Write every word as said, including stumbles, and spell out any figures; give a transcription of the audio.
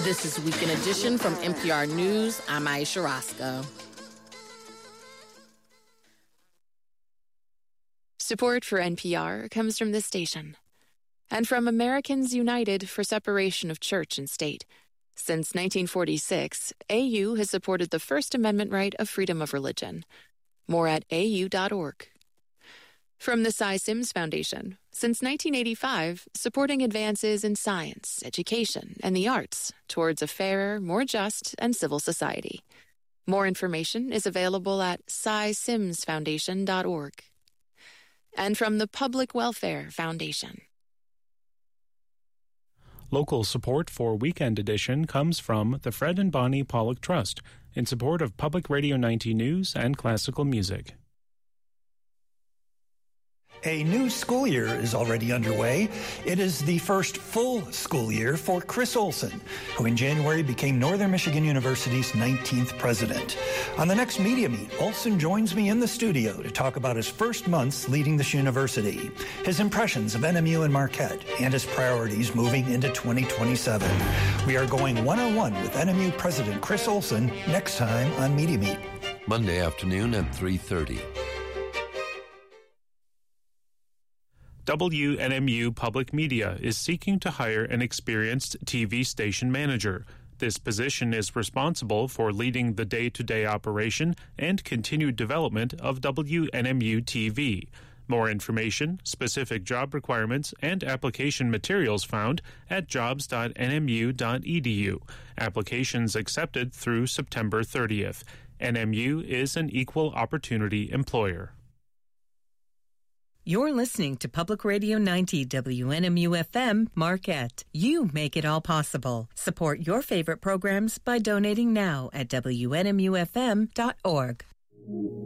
This is Weekend Edition from N P R News. I'm Aisha Roscoe. Support for N P R comes from this station and from Americans United for Separation of Church and State. Since nineteen forty-six, A U has supported the First Amendment right of freedom of religion. More at A U dot org. From the Cy Sims Foundation, since nineteen eighty-five, supporting advances in science, education, and the arts towards a fairer, more just, and civil society. More information is available at cy sims foundation dot org. And from the Public Welfare Foundation. Local support for Weekend Edition comes from the Fred and Bonnie Pollock Trust in support of Public Radio ninety News and classical music. A new school year is already underway. It is the first full school year for Chris Olson, who in January became Northern Michigan University's nineteenth president. On the next Media Meet, Olson joins me in the studio to talk about his first months leading this university, his impressions of N M U and Marquette, and his priorities moving into twenty twenty-seven. We are going one-on-one with N M U President Chris Olson next time on Media Meet. Monday afternoon at three thirty. W N M U Public Media is seeking to hire an experienced T V station manager. This position is responsible for leading the day-to-day operation and continued development of W N M U T V. More information, specific job requirements, and application materials found at jobs dot n m u dot e d u. Applications accepted through September thirtieth. N M U is an equal opportunity employer. You're listening to Public Radio ninety W N M U F M, Marquette. You make it all possible. Support your favorite programs by donating now at w n m u f m dot org.